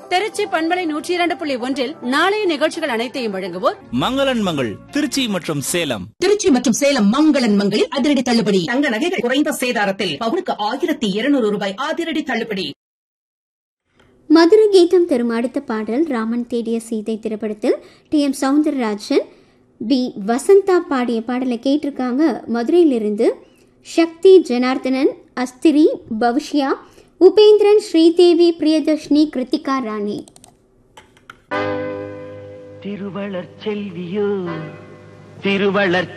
திருச்சி பண்பலை 102.1 நாளைய நிகழ்ச்சிகள் அனைத்தையும் வழங்குவோர் மங்களன் மங்கள் திருச்சி மற்றும் சேலம். திருச்சி மற்றும் சேலம் மங்களன் மங்களில் அதிரடி தள்ளுபடி. தங்க நகைகள் குறைந்த சேதாரத்தில் பவுனுக்கு 1200 ரூபாய் அதிரடி தள்ளுபடி. மதுரை கீதம் தரும் அடுத்த பாடல் ராமன் தேடிய சீதை திரைப்படத்தில் டி.எம். சௌந்தரராஜன், பி. வசந்தா பாடிய பாடலை கேட்டிருக்காங்க. மதுரையிலிருந்து சக்தி, ஜனார்தனன், அஸ்திரி, பவிஷ்யா, உபேந்திரன், ஸ்ரீதேவி, பிரியதர்ஷினி, கிருத்திகா ராணி. திருவளர் செல்வியோ திருவளர்